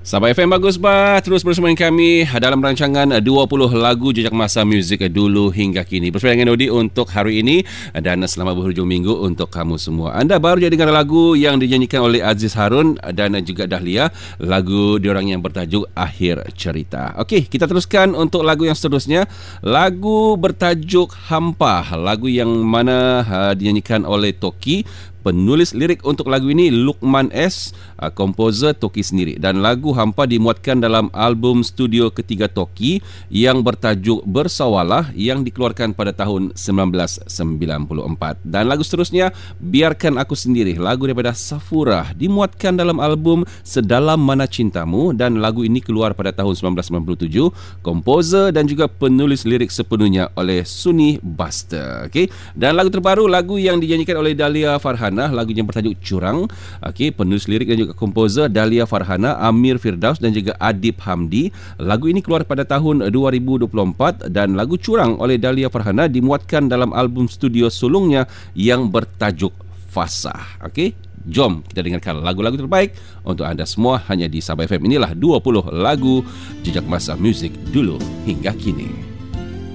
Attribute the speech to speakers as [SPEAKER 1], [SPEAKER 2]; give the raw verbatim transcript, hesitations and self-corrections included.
[SPEAKER 1] Sabah F M bagus bah. Terus bersama kami dalam rancangan dua puluh lagu jejak masa muzik dulu hingga kini. Bersama dengan Nodi untuk hari ini dan selamat berhujung minggu untuk kamu semua. Anda baru je dengar lagu yang dinyanyikan oleh Aziz Harun dan juga Dahlia, lagu diorang yang bertajuk Akhir Cerita. Okey, kita teruskan untuk lagu yang seterusnya. Lagu bertajuk Hampa, lagu yang mana uh, dinyanyikan oleh Toki. Penulis lirik untuk lagu ini Luqman S, uh, komposer Toki sendiri, dan lagu Hampa dimuatkan dalam album studio ketiga Toki yang bertajuk Bersawalah yang dikeluarkan pada tahun sembilan belas sembilan puluh empat. Dan lagu seterusnya Biarkan Aku Sendiri, lagu daripada Safurah, dimuatkan dalam album Sedalam Mana Cintamu, dan lagu ini keluar pada tahun sembilan belas sembilan puluh tujuh. Komposer dan juga penulis lirik sepenuhnya oleh Sunni Buster. Okay? Dan lagu terbaru, lagu yang dinyanyikan oleh Dahlia Farhan, lagu yang bertajuk Curang. Okey, penulis lirik dan juga komposer Dahlia Farhana, Amir Firdaus dan juga Adib Hamdi. Lagu ini keluar pada tahun dua ribu dua puluh empat dan lagu Curang oleh Dahlia Farhana dimuatkan dalam album studio sulungnya yang bertajuk Fasah. Okey, jom kita dengarkan lagu-lagu terbaik untuk anda semua hanya di Sabah F M. Inilah dua puluh lagu jejak masa muzik dulu hingga kini.